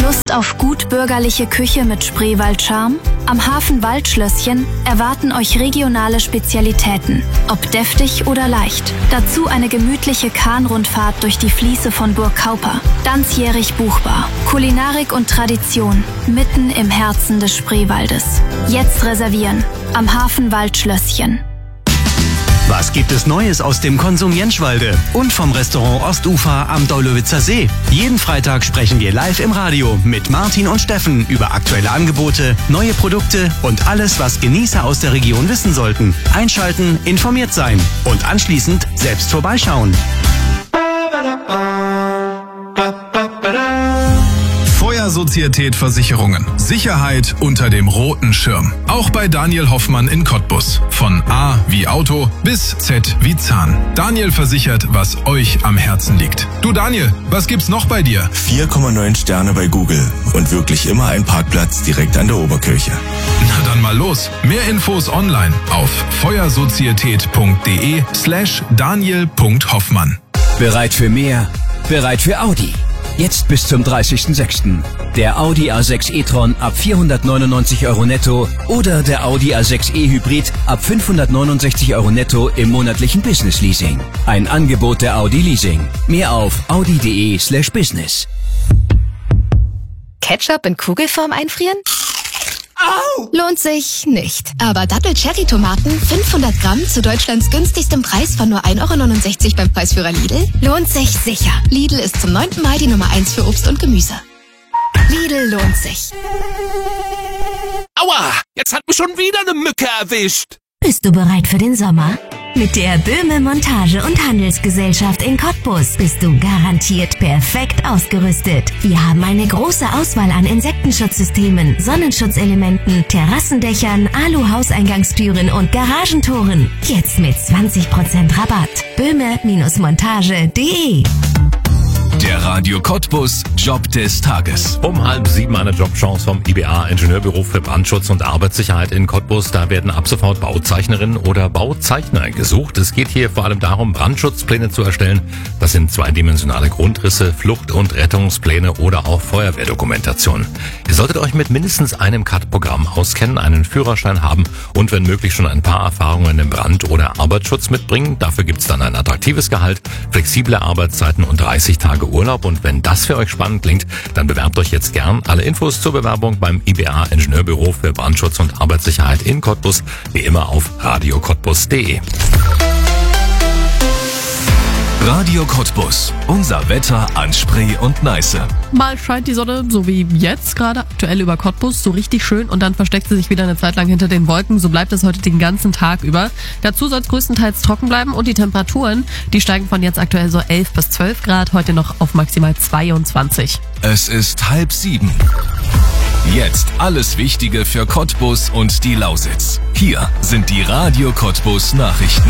Lust auf gut bürgerliche Küche mit Spreewald-Charme? Am Hafen Waldschlösschen erwarten euch regionale Spezialitäten, ob deftig oder leicht. Dazu eine gemütliche Kahnrundfahrt durch die Fließe von Burg Kauper. Ganzjährig buchbar. Kulinarik und Tradition mitten im Herzen des Spreewaldes. Jetzt reservieren. Am Hafen Waldschlösschen. Was gibt es Neues aus dem Konsum Jenschwalde und vom Restaurant Ostufer am Daulowitzer See? Jeden Freitag sprechen wir live im Radio mit Martin und Steffen über aktuelle Angebote, neue Produkte und alles, was Genießer aus der Region wissen sollten. Einschalten, informiert sein und anschließend selbst vorbeischauen. Feuersozietät Versicherungen. Sicherheit unter dem roten Schirm. Auch bei Daniel Hoffmann in Cottbus. Von A wie Auto bis Z wie Zahn. Daniel versichert, was euch am Herzen liegt. Du Daniel, was gibt's noch bei dir? 4,9 Sterne bei Google und wirklich immer ein Parkplatz direkt an der Oberkirche. Na dann mal los. Mehr Infos online auf feuersozietät.de/daniel.hoffmann. Bereit für mehr? Bereit für Audi? Jetzt bis zum 30.06. Der Audi A6 e-tron ab 499 € netto oder der Audi A6 e-Hybrid ab 569 € netto im monatlichen Business Leasing. Ein Angebot der Audi Leasing. Mehr auf audi.de/business. Ketchup in Kugelform einfrieren? Au! Lohnt sich nicht. Aber Dattel-Cherry-Tomaten 500 Gramm zu Deutschlands günstigstem Preis von nur 1,69 € beim Preisführer Lidl? Lohnt sich sicher. Lidl ist zum 9. Mai die Nummer 1 für Obst und Gemüse. Lidl lohnt sich. Aua! Jetzt hat mich schon wieder eine Mücke erwischt. Bist du bereit für den Sommer? Mit der Böhme Montage- und Handelsgesellschaft in Cottbus bist du garantiert perfekt ausgerüstet. Wir haben eine große Auswahl an Insektenschutzsystemen, Sonnenschutzelementen, Terrassendächern, Alu-Hauseingangstüren und Garagentoren. Jetzt mit 20% Rabatt. Böhme-montage.de. Der Radio Cottbus Job des Tages. Um 6:30 eine Jobchance vom IBA Ingenieurbüro für Brandschutz und Arbeitssicherheit in Cottbus. Da werden ab sofort Bauzeichnerinnen oder Bauzeichner gesucht. Es geht hier vor allem darum, Brandschutzpläne zu erstellen. Das sind zweidimensionale Grundrisse, Flucht- und Rettungspläne oder auch Feuerwehrdokumentation. Ihr solltet euch mit mindestens einem CAD-Programm auskennen, einen Führerschein haben und wenn möglich schon ein paar Erfahrungen im Brand- oder Arbeitsschutz mitbringen. Dafür gibt's dann ein attraktives Gehalt, flexible Arbeitszeiten und 30 Tage Urlaub. Und wenn das für euch spannend klingt, dann bewerbt euch jetzt gern. Alle Infos zur Bewerbung beim IBA Ingenieurbüro für Brandschutz und Arbeitssicherheit in Cottbus, wie immer auf radiocottbus.de. Radio Cottbus. Unser Wetter an Spree und Neiße. Mal scheint die Sonne, so wie jetzt gerade aktuell über Cottbus, so richtig schön und dann versteckt sie sich wieder eine Zeit lang hinter den Wolken. So bleibt es heute den ganzen Tag über. Dazu soll es größtenteils trocken bleiben und die Temperaturen, die steigen von jetzt aktuell so 11 bis 12 Grad, heute noch auf maximal 22. Es ist 6:30. Jetzt alles Wichtige für Cottbus und die Lausitz. Hier sind die Radio Cottbus Nachrichten.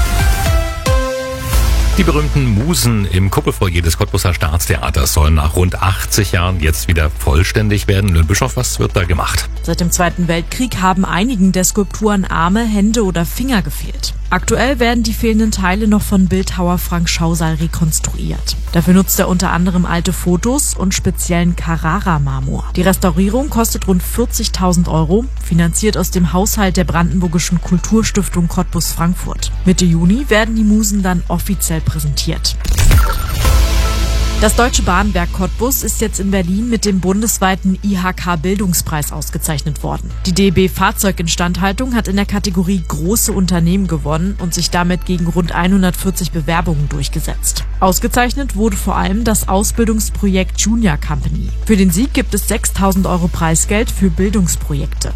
Die berühmten Musen im Kuppelfoyer des Cottbuser Staatstheaters sollen nach rund 80 Jahren jetzt wieder vollständig werden. Lynn Bischof, was wird da gemacht? Seit dem Zweiten Weltkrieg haben einigen der Skulpturen Arme, Hände oder Finger gefehlt. Aktuell werden die fehlenden Teile noch von Bildhauer Frank Schausal rekonstruiert. Dafür nutzt er unter anderem alte Fotos und speziellen Carrara-Marmor. Die Restaurierung kostet rund 40.000 €, finanziert aus dem Haushalt der Brandenburgischen Kulturstiftung Cottbus-Frankfurt. Mitte Juni werden die Musen dann offiziell präsentiert. Das Deutsche Bahnwerk Cottbus ist jetzt in Berlin mit dem bundesweiten IHK-Bildungspreis ausgezeichnet worden. Die DB Fahrzeuginstandhaltung hat in der Kategorie Große Unternehmen gewonnen und sich damit gegen rund 140 Bewerbungen durchgesetzt. Ausgezeichnet wurde vor allem das Ausbildungsprojekt Junior Company. Für den Sieg gibt es 6.000 € Preisgeld für Bildungsprojekte.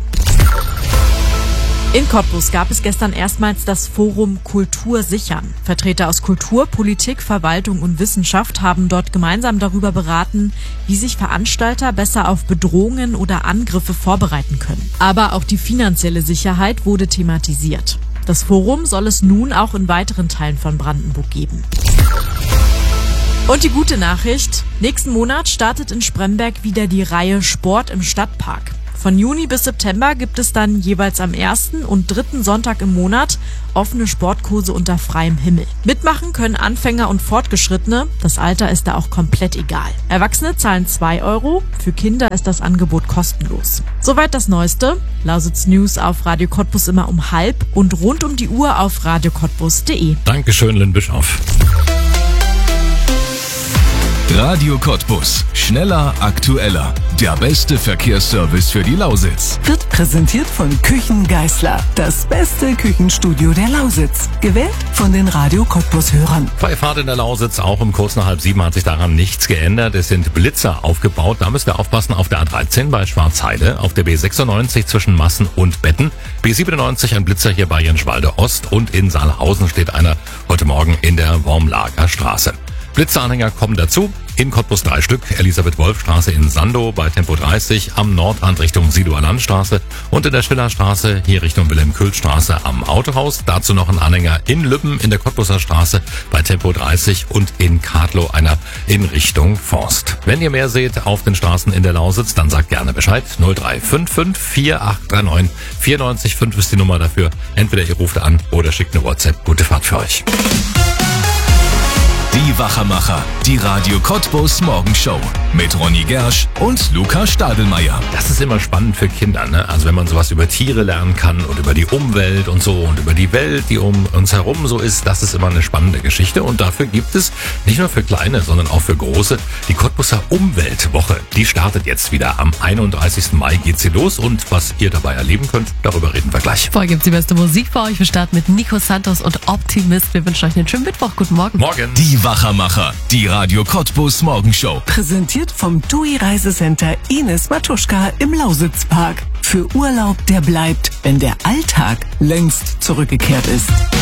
In Cottbus gab es gestern erstmals das Forum Kultur sichern. Vertreter aus Kultur, Politik, Verwaltung und Wissenschaft haben dort gemeinsam darüber beraten, wie sich Veranstalter besser auf Bedrohungen oder Angriffe vorbereiten können. Aber auch die finanzielle Sicherheit wurde thematisiert. Das Forum soll es nun auch in weiteren Teilen von Brandenburg geben. Und die gute Nachricht: Nächsten Monat startet in Spremberg wieder die Reihe Sport im Stadtpark. Von Juni bis September gibt es dann jeweils am 1. und 3. Sonntag im Monat offene Sportkurse unter freiem Himmel. Mitmachen können Anfänger und Fortgeschrittene. Das Alter ist da auch komplett egal. Erwachsene zahlen 2 €, für Kinder ist das Angebot kostenlos. Soweit das Neueste. Lausitz News auf Radio Cottbus immer um 12:30 und rund um die Uhr auf radiocottbus.de. Dankeschön, Lynn Bischoff. Radio Cottbus. Schneller, aktueller. Der beste Verkehrsservice für die Lausitz. Wird präsentiert von Küchen Geisler. Das beste Küchenstudio der Lausitz. Gewählt von den Radio Cottbus-Hörern. Bei Fahrt in der Lausitz, auch um kurz nach 6:30 hat sich daran nichts geändert. Es sind Blitzer aufgebaut. Da müsst ihr aufpassen auf der A13 bei Schwarzheide, auf der B96 zwischen Massen und Betten, B97 ein Blitzer hier bei Jenschwalde Ost und in Saalhausen steht einer heute Morgen in der Wormlager Straße. Blitzeranhänger kommen dazu. In Cottbus 3 Stück, Elisabeth-Wolf-Straße in Sandow bei Tempo 30, am Nordrand Richtung Sidower Landstraße und in der Schillerstraße hier Richtung Wilhelm-Kühl-Straße am Autohaus. Dazu noch ein Anhänger in Lübben in der Cottbuser Straße bei Tempo 30 und in Kadlow einer in Richtung Forst. Wenn ihr mehr seht auf den Straßen in der Lausitz, dann sagt gerne Bescheid. 0355 4839 94,5 ist die Nummer dafür. Entweder ihr ruft an oder schickt eine WhatsApp. Gute Fahrt für euch. Die Wachermacher, die Radio Cottbus Morgenshow mit Ronny Gersch und Luca Stadelmeier. Das ist immer spannend für Kinder, ne? Also wenn man sowas über Tiere lernen kann und über die Umwelt und so und über die Welt, die um uns herum so ist, das ist immer eine spannende Geschichte und dafür gibt es nicht nur für Kleine, sondern auch für Große die Cottbuser Umweltwoche. Die startet jetzt wieder. Am 31. Mai geht sie los und was ihr dabei erleben könnt, darüber reden wir gleich. Vorher gibt's die beste Musik für euch. Wir starten mit Nico Santos und Optimist. Wir wünschen euch einen schönen Mittwoch. Guten Morgen. Morgen. Die Wachermacher, die Radio Cottbus Morgenshow. Präsentiert vom TUI Reisecenter Ines Matuschka im Lausitzpark. Für Urlaub, der bleibt, wenn der Alltag längst zurückgekehrt ist.